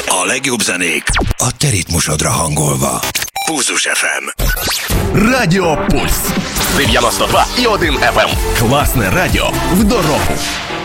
A legjobb zenék a te ritmusodra hangolva. Pulzus FM. Радіо Пульс. 92,1 FM. Класне радіо в дорогу.